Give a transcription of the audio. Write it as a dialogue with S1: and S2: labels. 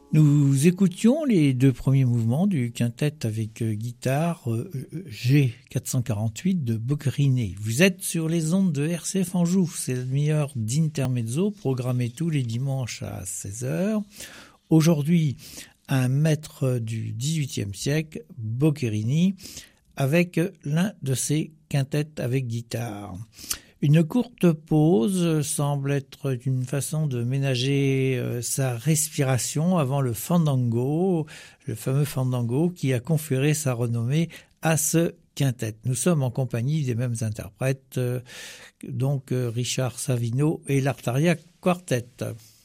S1: Nous écoutions les deux premiers mouvements du quintet avec guitare G448 de Boccherini. Vous êtes sur les ondes de RCF Anjou, c'est la demi-heure d'intermezzo programmée tous les dimanches à 16h. Aujourd'hui, un maître du XVIIIe siècle, Boccherini, avec l'un de ses quintets avec guitare. Une courte pause semble être une façon de ménager sa respiration avant le fandango, le fameux fandango qui a conféré sa renommée à ce quintet. Nous sommes en compagnie des mêmes interprètes, donc Richard Savino et l'Artaria Quartet.